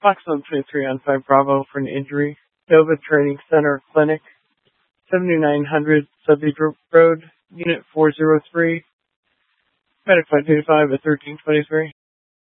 Fox 123 on 5 Bravo for an injury. Nova Training Center Clinic, 7900 Southie Road, Unit 403, Medic 525 at 1323.